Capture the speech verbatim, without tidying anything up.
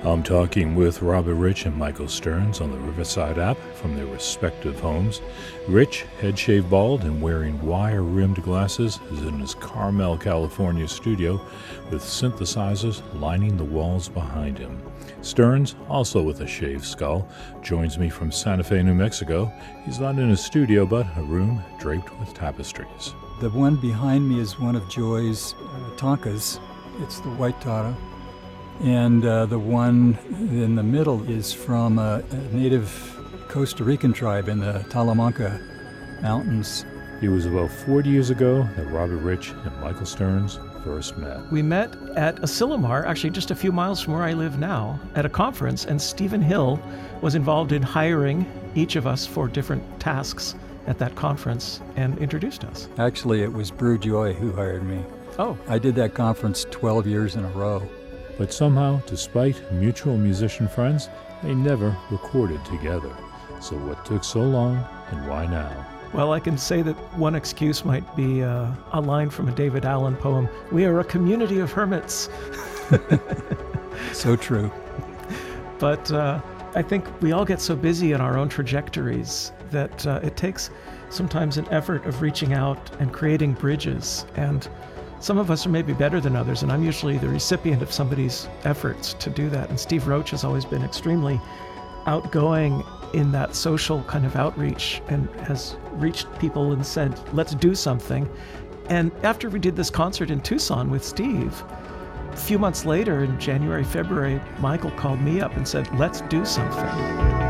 I'm talking with Robert Rich and Michael Stearns on the Riverside app from their respective homes. Rich, head-shaved bald and wearing wire-rimmed glasses, is in his Carmel, California studio with synthesizers lining the walls behind him. Stearns, also with a shaved skull, joins me from Santa Fe, New Mexico. He's not in a studio, but a room draped with tapestries. The one behind me is one of Joy's uh, tonkas. It's the white Tara. And uh, the one in the middle is from a, a native Costa Rican tribe in the Talamanca Mountains. It was about forty years ago that Robert Rich and Michael Stearns first met. We met at Asilomar, actually just a few miles from where I live now, at a conference, and Stephen Hill was involved in hiring each of us for different tasks at that conference and introduced us. Actually, it was Brew Joy who hired me. Oh. I did that conference twelve years in a row. But somehow, despite mutual musician friends, they never recorded together. So what took so long, and why now? Well, I can say that one excuse might be uh, a line from a David Allen poem, "We are a community of hermits." So true. But uh, I think we all get so busy in our own trajectories that uh, it takes sometimes an effort of reaching out and creating bridges. And some of us are maybe better than others, and I'm usually the recipient of somebody's efforts to do that. And Steve Roach has always been extremely outgoing in that social kind of outreach and has reached people and said, let's do something. And after we did this concert in Tucson with Steve, a few months later in January, February, Michael called me up and said, let's do something.